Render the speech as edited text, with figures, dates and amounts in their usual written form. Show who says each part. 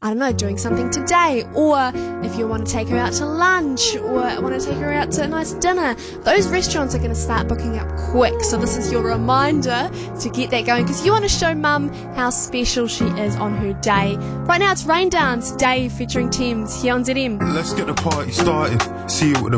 Speaker 1: I don't know, doing something today, or if you want to take her out to lunch or want to take her out to a nice dinner, those restaurants are going to start booking up quick. So this is your reminder to get that going, because you want to show Mum how special she is on her day. Right now it's Rain Dance, Dave featuring Thames here on ZM.
Speaker 2: Let's get the party started. See you with the